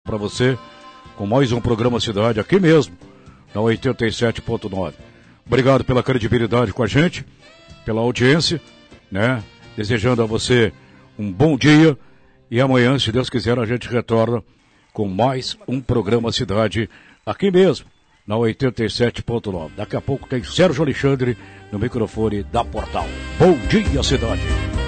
para você com mais um programa Cidade aqui mesmo, na 87.9. Obrigado pela credibilidade com a gente, pela audiência, né? Desejando a você um bom dia e amanhã, se Deus quiser, a gente retorna com mais um programa Cidade aqui mesmo, na 87.9. Daqui a pouco tem Sérgio Alexandre no microfone da Portal. Bom dia, Cidade!